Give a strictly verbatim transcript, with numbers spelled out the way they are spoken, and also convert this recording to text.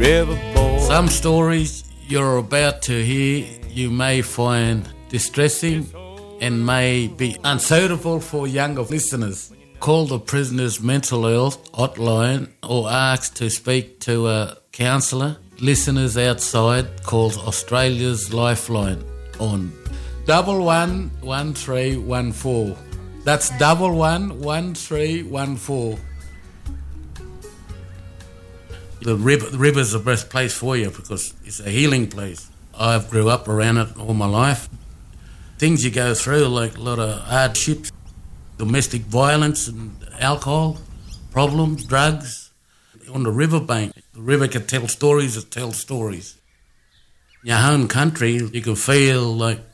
river boy. Some stories you're about to hear you may find distressing and may be unsuitable for younger listeners. Call the prisoner's mental health hotline or ask to speak to a counsellor. Listeners outside calls Australia's Lifeline on double one one three one four. That's double one one three one four. The river, the river's the best place for you because it's a healing place. I grew up around it all my life. Things you go through, like a lot of hardships, domestic violence and alcohol problems, drugs. On the riverbank, the river can tell stories that tell stories. In your home country, you can feel like